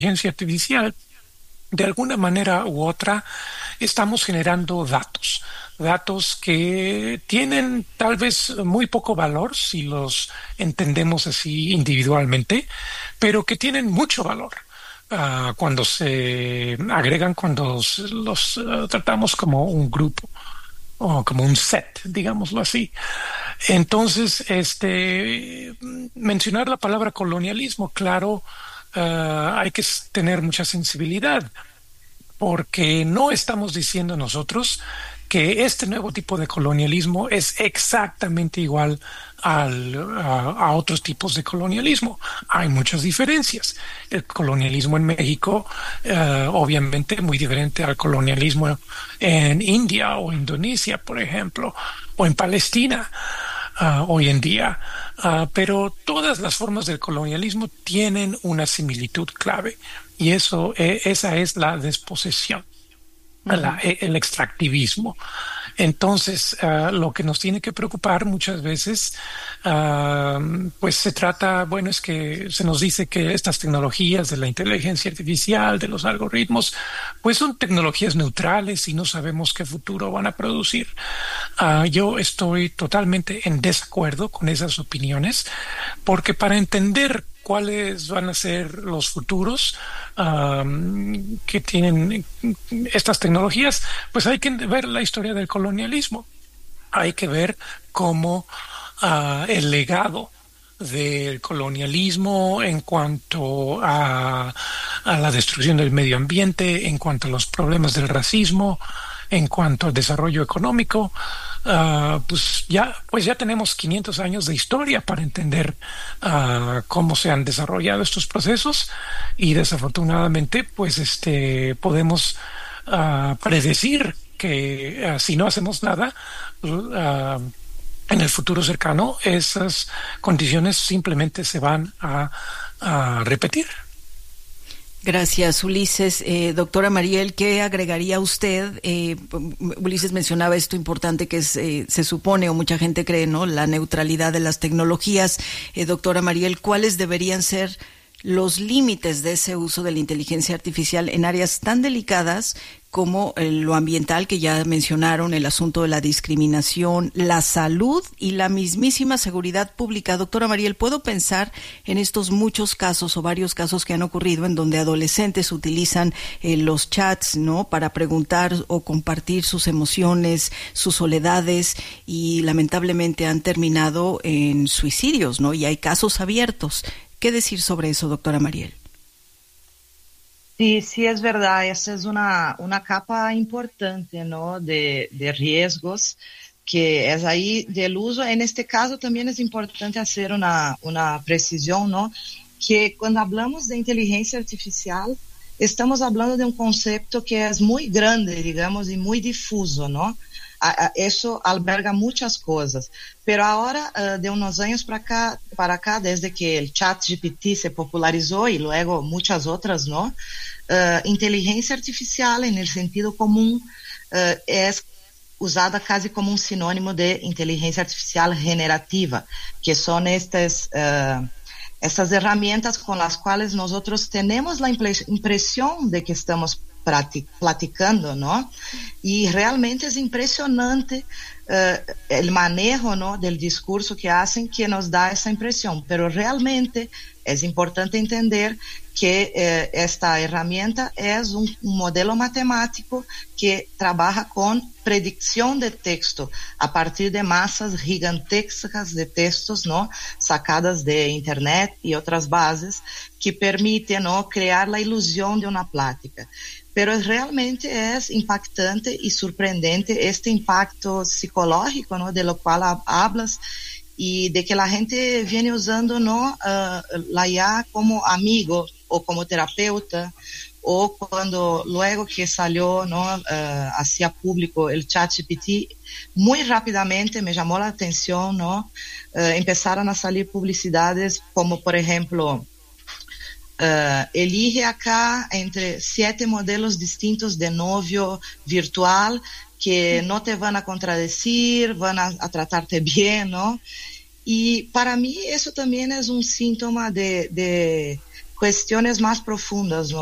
inteligencia artificial, de alguna manera u otra, estamos generando datos que tienen tal vez muy poco valor si los entendemos así individualmente, pero que tienen mucho valor. Cuando se agregan, cuando los tratamos como un grupo o como un set, digámoslo así. Entonces, mencionar la palabra colonialismo, claro, hay que tener mucha sensibilidad porque no estamos diciendo nosotros que este nuevo tipo de colonialismo es exactamente igual a otros tipos de colonialismo. Hay muchas diferencias. El colonialismo en México, obviamente, muy diferente al colonialismo en India o Indonesia, por ejemplo, o en Palestina. Hoy en día, pero todas las formas del colonialismo tienen una similitud clave y esa es la desposesión, Ujú. el extractivismo. Entonces, lo que nos tiene que preocupar muchas veces, ah, pues se trata, bueno, es que se nos dice que estas tecnologías de la inteligencia artificial, de los algoritmos, pues son tecnologías neutrales y no sabemos qué futuro van a producir. Yo estoy totalmente en desacuerdo con esas opiniones, porque para entender cuáles van a ser los futuros que tienen estas tecnologías, pues hay que ver la historia del colonialismo. Hay que ver cómo el legado del colonialismo en cuanto a la destrucción del medio ambiente, en cuanto a los problemas del racismo, en cuanto al desarrollo económico, pues ya tenemos 500 años de historia para entender cómo se han desarrollado estos procesos y desafortunadamente, pues podemos predecir que si no hacemos nada, ah, en el futuro cercano, esas condiciones simplemente se van a repetir. Gracias, Ulises. Doctora Mariel, ¿qué agregaría usted? Ulises mencionaba esto importante que es, se supone o mucha gente cree, ¿no? La neutralidad de las tecnologías. Doctora Mariel, ¿cuáles deberían ser los límites de ese uso de la inteligencia artificial en áreas tan delicadas como lo ambiental, que ya mencionaron, el asunto de la discriminación, la salud y la mismísima seguridad pública? Doctora Mariel, ¿puedo pensar en estos muchos casos o varios casos que han ocurrido en donde adolescentes utilizan los chats, ¿no?, para preguntar o compartir sus emociones, sus soledades, y lamentablemente han terminado en suicidios, ¿no? Y hay casos abiertos. ¿Qué decir sobre eso, doctora Mariel? Sí, sí es verdad, esa es una capa importante, ¿no? De riesgos que es ahí del uso. En este caso también es importante hacer una precisión, ¿no? Que cuando hablamos de inteligencia artificial, estamos hablando de un concepto que es muy grande, digamos, y muy difuso, ¿no? Eso alberga muchas cosas. Pero ahora, de unos años para acá, desde que el chat GPT se popularizó y luego muchas otras, ¿no? Inteligencia artificial, en el sentido común, es usada casi como un sinónimo de inteligencia artificial generativa, que son estas herramientas con las cuales nosotros tenemos la impresión de que estamos platicando, ¿no? Y realmente es impresionante el manejo, ¿no?, del discurso que hacen, que nos da esa impresión, pero realmente es importante entender que esta herramienta es un modelo matemático que trabaja con predicción de texto a partir de masas gigantescas de textos, ¿no?, sacadas de internet y otras bases que permiten, ¿no?, crear la ilusión de una plática. Pero realmente es impactante y sorprendente este impacto psicológico, ¿no?, de lo cual hablas, y de que la gente viene usando, ¿no?, la IA como amigo o como terapeuta, o cuando luego que salió, ¿no?, hacia público el ChatGPT, muy rápidamente me llamó la atención, ¿no? Empezaron a salir publicidades como, por ejemplo, elige acá entre 7 modelos distintos de novio virtual que no te van a contradecir, van a tratarte bien, ¿no? Y para mí eso también es un síntoma de cuestiones más profundas,